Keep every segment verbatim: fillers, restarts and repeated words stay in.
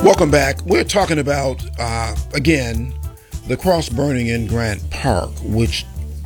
Welcome back. We're talking about, uh, again, the cross burning in Grant Park, which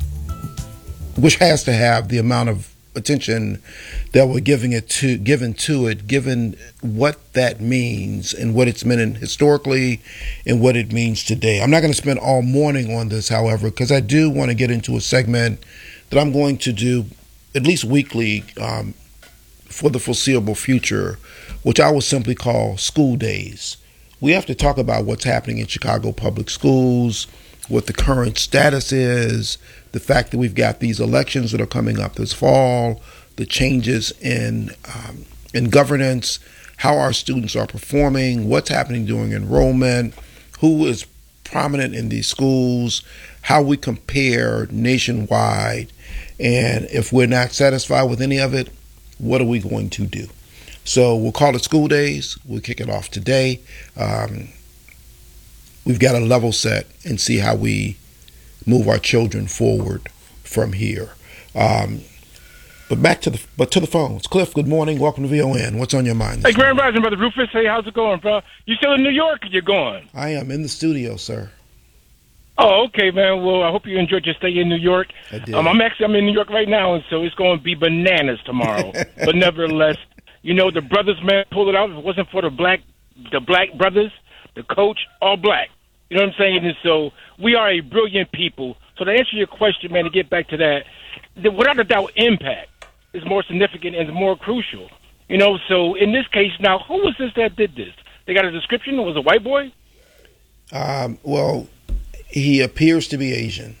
which has to have the amount of attention that we're giving it to, given to it, given what that means and what it's meant in historically and what it means today. I'm not going to spend all morning on this, however, because I do want to get into a segment that I'm going to do at least weekly um, for the foreseeable future, which I will simply call School Days. We have to talk about what's happening in Chicago public schools, what the current status is, the fact that we've got these elections that are coming up this fall, the changes in um, in governance, how our students are performing, what's happening during enrollment, who is prominent in these schools, how we compare nationwide, and if we're not satisfied with any of it, what are we going to do? So we'll call it School Days. We'll kick it off today. Um, we've got to level set and see how we move our children forward from here. Um, but back to the but to the phones. Cliff, good morning. Welcome to V O N. What's on your mind? Hey, Grand Rising, Brother Rufus. Hey, how's it going, bro? You still in New York or you going? I am in the studio, sir. Oh, okay, man. Well, I hope you enjoyed your stay in New York. I did. Um, I'm actually I'm in New York right now, and so it's going to be bananas tomorrow. But nevertheless, you know, the brothers, man, pulled it out. If it wasn't for the black, the black brothers, the coach, all black. You know what I'm saying? And so we are a brilliant people. So to answer your question, man, to get back to that, the, without a doubt, impact is more significant and more crucial. You know, so in this case, now, who was this that did this? They got a description? It was a white boy? Um, well, he appears to be Asian.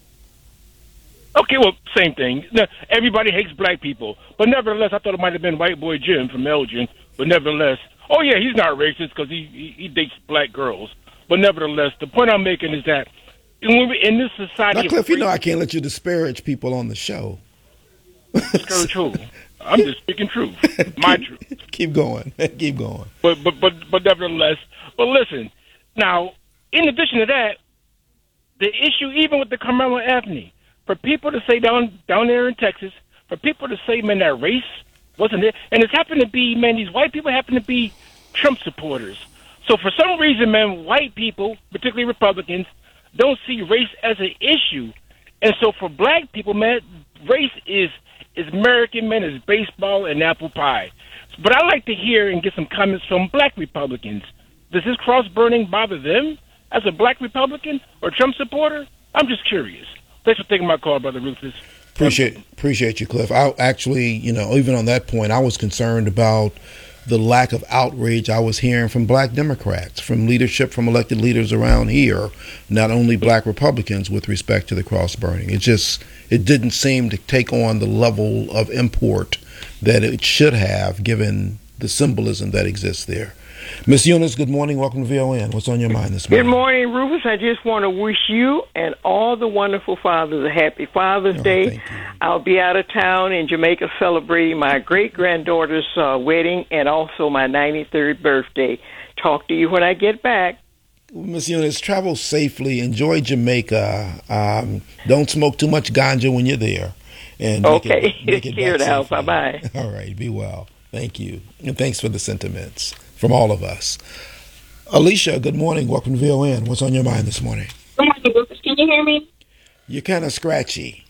Okay, well, same thing. Now, everybody hates black people. But nevertheless, I thought it might have been white boy Jim from Elgin. But nevertheless, oh, yeah, he's not racist because he, he, he dates black girls. But nevertheless, the point I'm making is that in, in this society... Now, Cliff, you know I can't let you disparage people on the show. Discourage who? I'm just speaking truth. My keep, truth. Keep going. Keep going. But, but, but, but nevertheless, but listen, now, in addition to that, the issue, even with the Carmelo Anthony, for people to say down down there in Texas, for people to say, man, that race wasn't it, and it's happened to be, man, these white people happen to be Trump supporters. So for some reason, man, white people, particularly Republicans, don't see race as an issue. And so for black people, man, race is is American, man, is baseball and apple pie. But I like to hear and get some comments from black Republicans. Does this cross burning bother them as a black Republican or Trump supporter? I'm just curious. Thanks for taking my call, Brother Rufus. Appreciate appreciate you, Cliff. I actually, you know, even on that point, I was concerned about the lack of outrage I was hearing from black Democrats, from leadership, from elected leaders around here, not only black Republicans with respect to the cross burning. It just, it didn't seem to take on the level of import that it should have given the symbolism that exists there. Miss Eunice, good morning. Welcome to V O N. What's on your mind this morning? Good morning, Rufus. I just want to wish you and all the wonderful fathers a happy Father's Oh, Day. thank you. I'll be out of town in Jamaica celebrating my great-granddaughter's uh, wedding and also my ninety-third birthday. Talk to you when I get back. Miss Eunice, travel safely. Enjoy Jamaica. Um, don't smoke too much ganja when you're there. And make Okay. It, make it Here back now. safely. Bye-bye. All right. Be well. Thank you. And thanks for the sentiments from all of us. Alicia, good morning. Welcome to V O N. What's on your mind this morning? Good morning, Lucas. Can you hear me? You're kind of scratchy.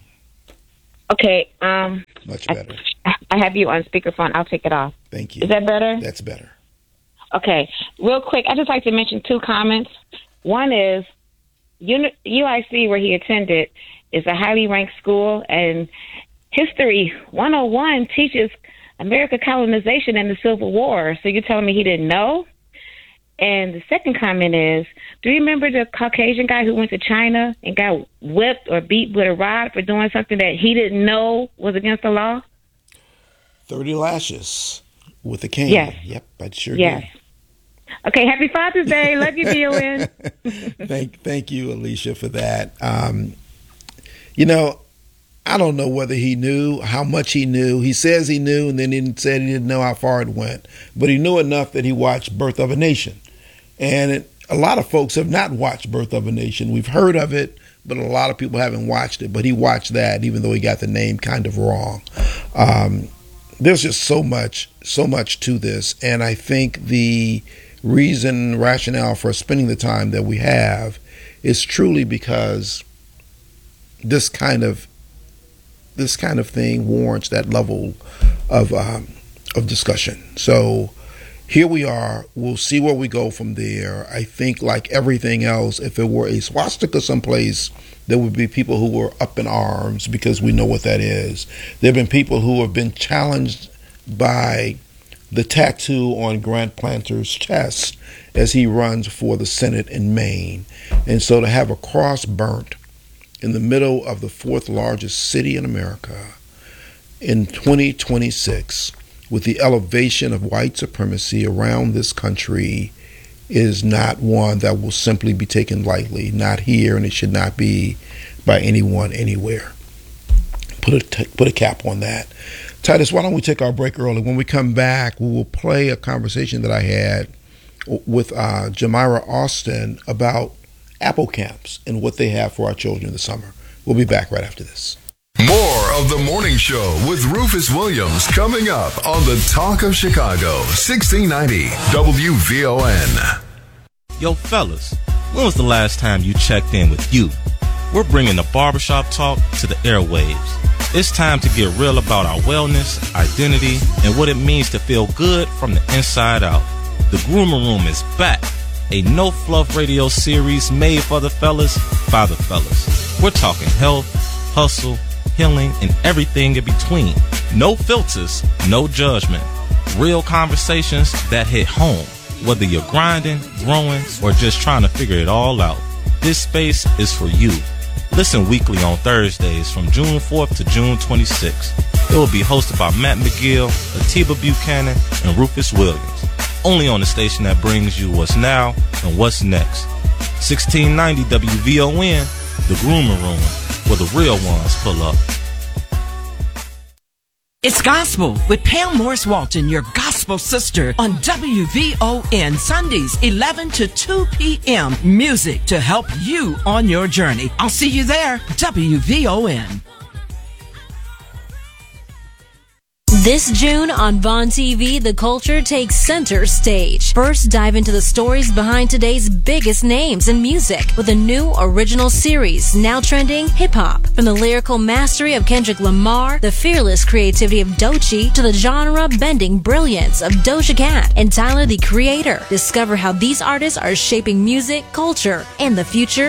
Okay. Um, Much better. I, I have you on speakerphone. I'll take it off. Thank you. Is that better? That's better. Okay. Real quick, I'd just like to mention two comments. One is Uni- U I C, where he attended, is a highly ranked school, and History one oh one teaches American colonization and the Civil War. So you're telling me he didn't know? And the second comment is, do you remember the Caucasian guy who went to China and got whipped or beat with a rod for doing something that he didn't know was against the law? thirty lashes with a cane. Yes. Yep, I sure Yes. did. Okay, happy Father's Day. Love you, V O N. thank, thank you, Alicia, for that. Um, you know, I don't know whether he knew, how much he knew. He says he knew, and then he said he didn't know how far it went. But he knew enough that he watched Birth of a Nation. And it, a lot of folks have not watched Birth of a Nation. We've heard of it, but a lot of people haven't watched it. But he watched that, even though he got the name kind of wrong. Um, there's just so much, so much to this. And I think the reason, rationale for spending the time that we have is truly because this kind of this kind of thing warrants that level of um, of discussion. So here we are. We'll see where we go from there. I think, like everything else, if it were a swastika someplace, there would be people who were up in arms because we know what that is. There have been people who have been challenged by the tattoo on Grant Planter's chest as he runs for the Senate in Maine. And so to have a cross burnt in the middle of the fourth largest city in America in twenty twenty-six with the elevation of white supremacy around this country is not one that will simply be taken lightly, not here, and it should not be by anyone anywhere. Put a, t- put a cap on that. Titus, why don't we take our break early? When we come back, we will play a conversation that I had with uh, Jamira Austin about Apple Camps and what they have for our children this summer. We'll be back right after this. More of The Morning Show with Rufus Williams coming up on the Talk of Chicago, sixteen ninety W V O N. Yo, fellas, when was the last time you checked in with you? We're bringing the barbershop talk to the airwaves. It's time to get real about our wellness, identity, and what it means to feel good from the inside out. The Groomer Room is back, a no-fluff radio series made for the fellas, by the fellas. We're talking health, hustle, healing, and everything in between. No filters, no judgment. Real conversations that hit home. Whether you're grinding, growing, or just trying to figure it all out, this space is for you. Listen weekly on Thursdays from June fourth to June twenty-sixth. It will be hosted by Matt McGill, Atiba Buchanan, and Rufus Williams. Only on the station that brings you what's now and what's next. sixteen ninety W V O N, The Groomer Room, where the real ones pull up. It's Gospel with Pam Morris Walton, your gospel sister, on W V O N, Sundays, eleven to two p.m. Music to help you on your journey. I'll see you there, W V O N. This June on Vaughn T V, the culture takes center stage. First, dive into the stories behind today's biggest names in music with a new original series, now trending hip-hop. From the lyrical mastery of Kendrick Lamar, the fearless creativity of Doechii, to the genre-bending brilliance of Doja Cat and Tyler, the Creator. Discover how these artists are shaping music, culture, and the future